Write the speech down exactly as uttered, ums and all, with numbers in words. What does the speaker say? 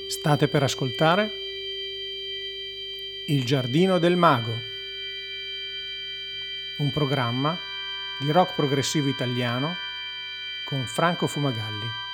State per ascoltare Il Giardino del Mago, un programma di rock progressivo italiano con Franco Fumagalli.